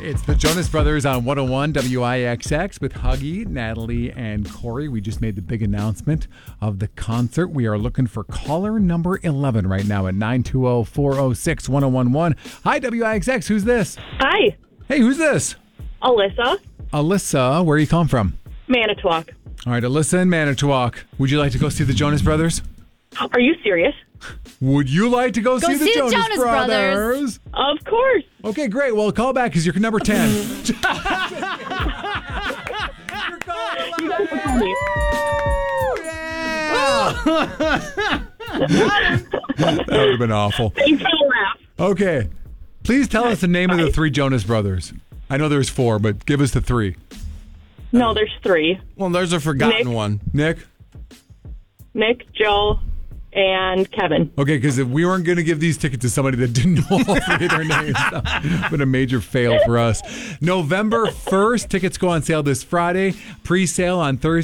It's the Jonas Brothers on 101 WIXX with Huggy, Natalie, and Corey. We just made the big announcement of the concert. We are looking for caller number 11 right now at 920-406-1011. Hi, WIXX. Who's this? Hi, Hey, who's this? Alyssa, Alyssa. Where are you calling from? Manitowoc. All right, Alyssa in Manitowoc. Would you like to go see the Jonas Brothers? Are you serious? Would you like to go see the see the Jonas Jonas Brothers? Of course. Okay, great. Well, call back because you're number 10. You guys will call me. That would have been awful. Thanks for the laugh. Okay. Please tell us the name of the three Jonas Brothers. I know there's four, but give us the three. No, there's three. Well, there's a forgotten Nick. one. Nick? Nick, Joe, and Kevin. Okay, because if we weren't going to give these tickets to somebody that didn't know all three of their names, that would have been a major fail for us. November 1st, tickets go on sale this Friday. Pre-sale on Thursday.